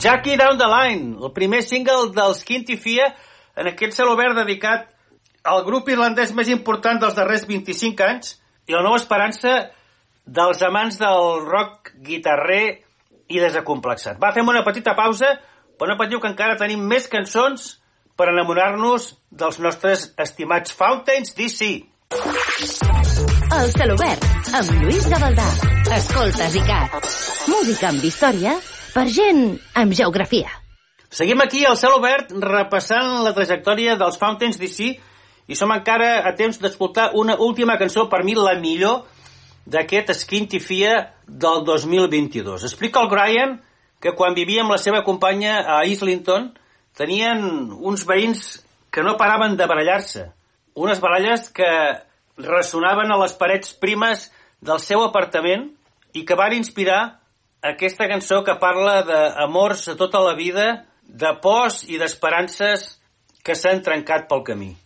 Jackie Down the Line, el primer single dels Skinty Fia en aquest celobert dedicat al grup irlandès més important dels darrers 25 anys i la nova esperança dels amants del rock guitarrer i desacomplexat. Va, fem una petita pausa, però no patiu que encara tenim més cançons per enamorar-nos dels nostres estimats Fountains DC. El celobert, amb Lluís Gavaldà. Escoltes ICAT. Música amb història per gent amb geografia. Seguim aquí al celobert repassant la trajectòria dels Fountains DC i som encara a temps d'escoltar una última cançó, per mi la millor, d'aquest Skinty Fia del 2022. Explica el Brian que quan vivia amb la seva companya a Islington tenien uns veïns que no paraven de barallar-se. Unes baralles que ressonaven a les parets primes del seu apartament i que van inspirar aquesta cançó que parla d'amors a tota la vida, de pors i d'esperances que s'han trencat pel camí.